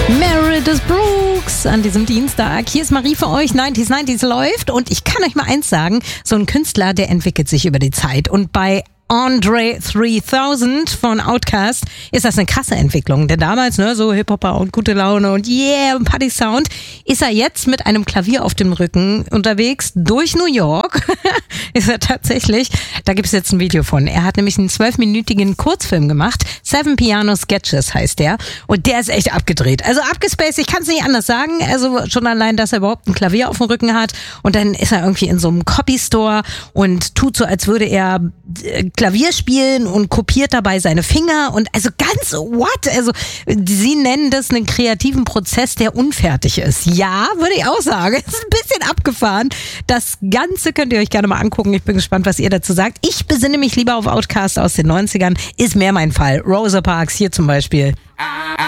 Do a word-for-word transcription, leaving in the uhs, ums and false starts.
Meredith Brooks an diesem Dienstag. Hier ist Marie für euch. neunziger neunzig läuft und ich kann euch mal eins sagen, so ein Künstler, der entwickelt sich über die Zeit und bei Andre dreitausend von Outkast ist das eine krasse Entwicklung, denn damals, ne, so Hip-Hopper und gute Laune und yeah, Party-Sound, ist er jetzt mit einem Klavier auf dem Rücken unterwegs durch New York, ist er tatsächlich, da gibt es jetzt ein Video von, er hat nämlich einen zwölfminütigen Kurzfilm gemacht, Seven Piano Sketches heißt der und der ist echt abgedreht, also abgespaced, ich kann es nicht anders sagen, also schon allein, dass er überhaupt ein Klavier auf dem Rücken hat und dann ist er irgendwie in so einem Copy-Store und tut so, als würde er Klavier spielen und kopiert dabei seine Finger und also ganz what? Also sie nennen das einen kreativen Prozess, der unfertig ist. Ja, würde ich auch sagen. Es ist ein bisschen abgefahren. Das Ganze könnt ihr euch gerne mal angucken. Ich bin gespannt, was ihr dazu sagt. Ich besinne mich lieber auf Outkast aus den neunzigern. Ist mehr mein Fall. Rosa Parks hier zum Beispiel.